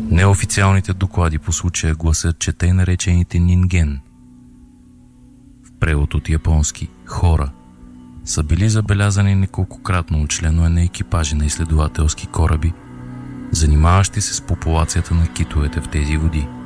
Неофициалните доклади по случая гласят, че тъй наречените нинген, в превод от японски хора, са били забелязани неколкократно от членове на екипажи на изследователски кораби, занимаващи се с популацията на китовете в тези води.